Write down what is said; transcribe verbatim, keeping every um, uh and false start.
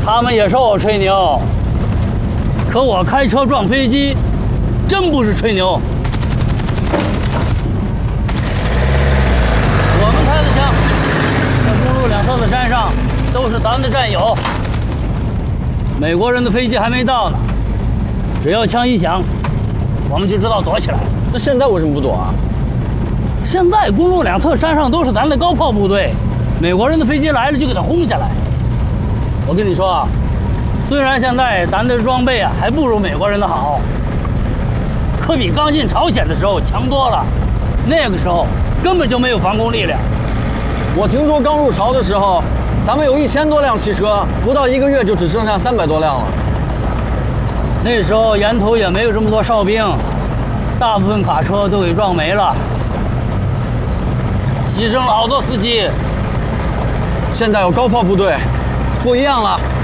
他们也说我吹牛，可我开车撞飞机，真不是吹牛。我们开的枪，在公路两侧的山上都是咱们的战友。美国人的飞机还没到呢，只要枪一响，我们就知道躲起来。 那现在为什么不躲啊？ 现在公路两侧山上都是咱的高炮部队，美国人的飞机来了就给它轰下来。我跟你说啊，虽然现在咱的装备啊还不如美国人的好，可比刚进朝鲜的时候强多了。那个时候根本就没有防空力量。 我听说刚入朝的时候，咱们有一千多辆汽车，不到一个月就只剩下三百多辆了。 那时候沿途也没有这么多哨兵，大部分卡车都给撞没了，牺牲了好多司机。 现在有高炮部队，不一样了。